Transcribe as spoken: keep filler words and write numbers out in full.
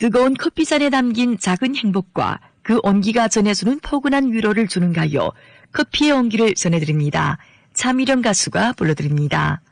뜨거운 커피잔에 담긴 작은 행복과 그 온기가 전해주는 포근한 위로를 주는 가요. 커피의 온기를 전해드립니다. 차미령 가수가 불러드립니다.